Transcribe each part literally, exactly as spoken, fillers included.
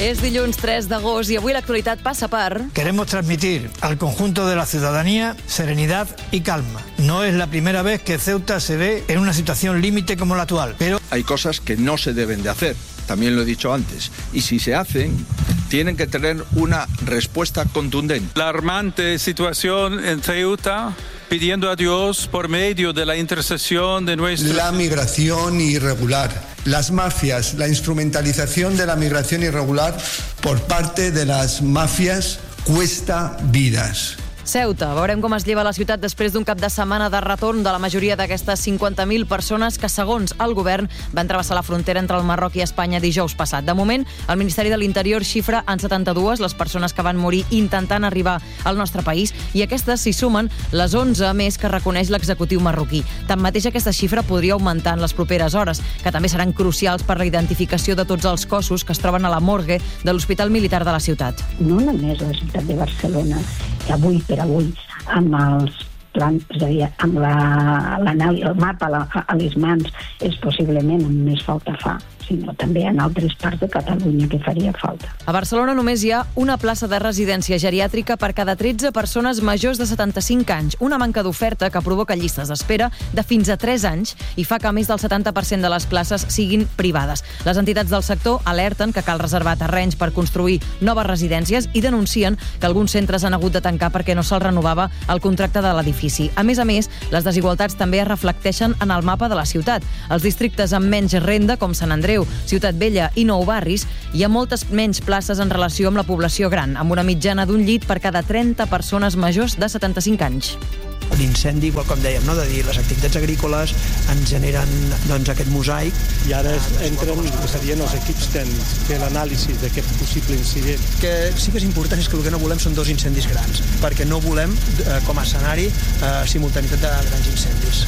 És dilluns tres d'agost i avui l'actualitat passa per... Queremos transmitir al conjunto de la ciudadanía serenidad y calma. No es la primera vez que Ceuta se ve en una situación límite como la actual, pero... Hay cosas que no se deben de hacer, también lo he dicho antes, y si se hacen, tienen que tener una respuesta contundente. La alarmante situación en Ceuta, pidiendo a Dios por medio de la intercesión de nuestra... La migración irregular, las mafias, la instrumentalización de la migración irregular por parte de las mafias cuesta vidas. Ceuta. Veurem com es lleva la ciutat després d'un cap de setmana de retorn de la majoria d'aquestes cinquanta mil persones que, segons el govern, van travessar la frontera entre el Marroc i Espanya dijous passat. De moment, el Ministeri de l'Interior xifra en setanta-dues les persones que van morir intentant arribar al nostre país i aquestes s'hi sumen les onze més que reconeix l'executiu marroquí. Tanmateix, aquesta xifra podria augmentar en les properes hores, que també seran crucials per la identificació de tots els cossos que es troben a la morgue de l'Hospital Militar de la ciutat. No només la ciutat de Barcelona, que avui per avui, amb els plans, és a dir, amb la, el mapa a, la, a les mans, és possiblement on més falta fa, sinó també en altres parts de Catalunya que faria falta. A Barcelona només hi ha una plaça de residència geriàtrica per cada tretze persones majors de setanta-cinc anys, una manca d'oferta que provoca llistes d'espera de fins a tres anys i fa que més del setanta per cent de les places siguin privades. Les entitats del sector alerten que cal reservar terrenys per construir noves residències i denuncien que alguns centres han hagut de tancar perquè no se'ls renovava el contracte de l'edifici. A més a més, les desigualtats també es reflecteixen en el mapa de la ciutat. Els districtes amb menys renda, com Sant Andreu, Ciutat Vella i Nou Barris, hi ha moltes menys places en relació amb la població gran, amb una mitjana d'un llit per cada trenta persones majors de setanta-cinc anys. L'incendi, igual com dèiem, no? De dir, les activitats agrícoles ens generen doncs, aquest mosaic. I ara entren serien els equips tècnics, fer l'anàlisi d'aquest possible incident. Que sí que és important és que el que no volem són dos incendis grans, perquè no volem, eh, com a escenari, eh, simultanitat de grans incendis.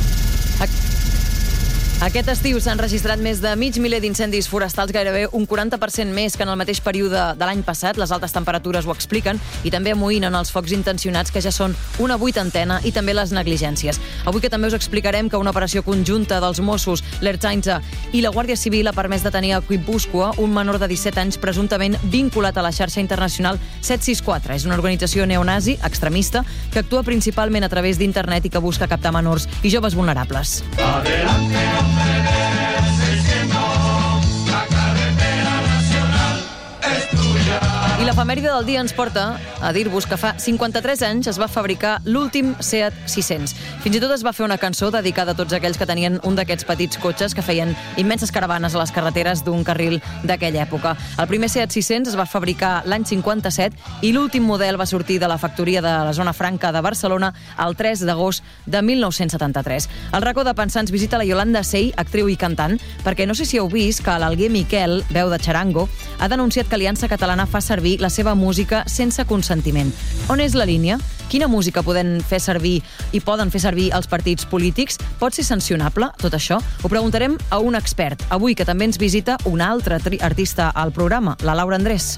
Aquest estiu s'han registrat més de mig miler d'incendis forestals, gairebé un quaranta per cent més que en el mateix període de l'any passat. Les altes temperatures ho expliquen i també amoïnen els focs intencionats, que ja són una vuitantena, i també les negligències. Avui que també us explicarem que una operació conjunta dels Mossos, l'Ertzaintza i la Guàrdia Civil ha permès detenir a Guipúscoa un menor de disset anys presumptament vinculat a la xarxa internacional set sis quatre. És una organització neonazi extremista que actua principalment a través d'internet i que busca captar menors i joves vulnerables. Adelante. I l'efemèride del dia ens porta a dir-vos que fa cinquanta-tres anys es va fabricar l'últim Seat sis-cents. Fins i tot es va fer una cançó dedicada a tots aquells que tenien un d'aquests petits cotxes que feien immenses caravanes a les carreteres d'un carril d'aquella època. El primer Seat sis-cents es va fabricar l'any cinquanta-set i l'últim model va sortir de la factoria de la Zona Franca de Barcelona el tres d'agost de mil nou-cents setanta-tres. Al racó de pensar ens visita la Yolanda Sey, actriu i cantant, perquè no sé si heu vist que l'Alguer Miquel, veu de xarango, ha denunciat que Aliança Catalana fa servir la seva música sense consentiment. On és la línia? Quina música poden fer servir i poden fer servir els partits polítics? Pot ser sancionable, tot això? Ho preguntarem a un expert. Avui, que també ens visita una altra artista al programa, la Laura Andrés.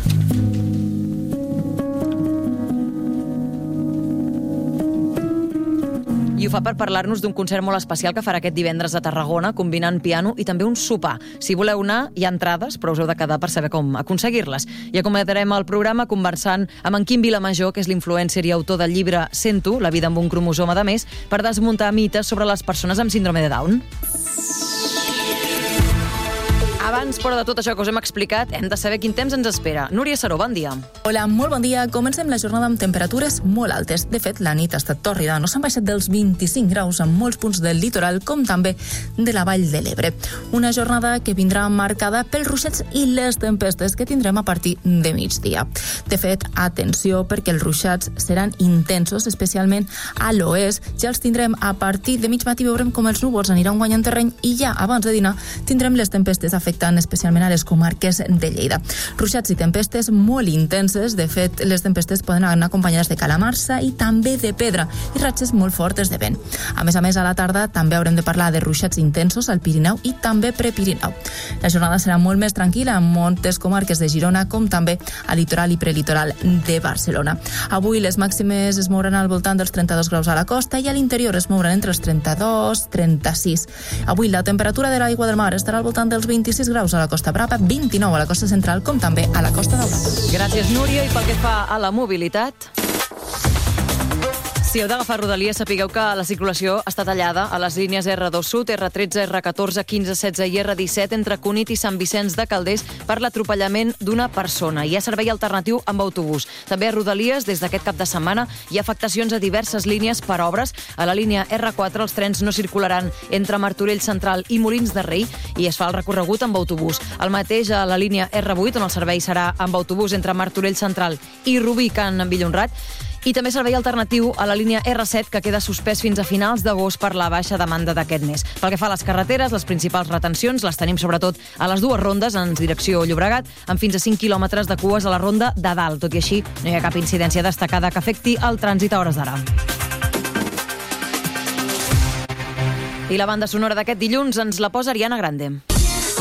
I ho fa per parlar-nos d'un concert molt especial que farà aquest divendres a Tarragona, combinant piano i també un sopar. Si voleu anar, hi ha entrades, però us heu de quedar per saber com aconseguir-les. I acomiadarem el programa conversant amb en Quim Vilamajor, que és l'influencer i autor del llibre Sento, la vida amb un cromosoma de més, per desmuntar mites sobre les persones amb síndrome de Down. Abans, però de tot això que us hem explicat, hem de saber quin temps ens espera. Núria Saró, bon dia. Hola, molt bon dia. Comencem la jornada amb temperatures molt altes. De fet, la nit ha estat tòrrida. No s'han baixat dels vint-i-cinc graus en molts punts del litoral, com també de la Vall de l'Ebre. Una jornada que vindrà marcada pels ruixats i les tempestes que tindrem a partir de migdia. De fet, atenció, perquè els ruixats seran intensos, especialment a l'oest. Ja els tindrem a partir de mig matí, veurem com els núvols aniran guanyant terreny i ja abans de dinar tindrem les tempestes afectades especialment a les comarques de Lleida. Ruixats i tempestes molt intenses. De fet, les tempestes poden anar acompanyades de calamarsa i també de pedra i ratxes molt fortes de vent. A més a més, a la tarda també haurem de parlar de ruixats intensos al Pirineu i també prepirineu. La jornada serà molt més tranquil·la en moltes comarques de Girona, com també al litoral i prelitoral de Barcelona. Avui les màximes es mouran al voltant dels trenta-dos graus a la costa i a l'interior es mouran entre els trenta-dos i trenta-sis. Avui la temperatura de l'aigua del mar estarà al voltant dels vint-i-sis graus graus a la Costa Brava, vint-i-nou a la costa central, com també a la Costa Daurada. Gràcies, Núria. I pel que fa a la mobilitat... Si heu d'agafar Rodalies, sapigueu que la circulació està tallada a les línies erre dos Sud, erre tretze, erre catorze, quinze, setze i erre disset entre Cunit i Sant Vicenç de Calders per l'atropellament d'una persona. Hi ha servei alternatiu amb autobús. També a Rodalies, des d'aquest cap de setmana, hi ha afectacions a diverses línies per obres. A la línia erre quatre els trens no circularan entre Martorell Central i Molins de Rei i es fa el recorregut amb autobús. El mateix a la línia erre vuit, on el servei serà amb autobús entre Martorell Central i Rubí, Can Villhonrat. I també servei alternatiu a la línia erre set, que queda suspès fins a finals d'agost per la baixa demanda d'aquest mes. Pel que fa a les carreteres, les principals retencions les tenim sobretot a les dues rondes en direcció Llobregat, amb fins a cinc quilòmetres de cues a la ronda de dalt. Tot i així, no hi ha cap incidència destacada que afecti el trànsit a hores d'ara. I la banda sonora d'aquest dilluns ens la posa Ariana Grande.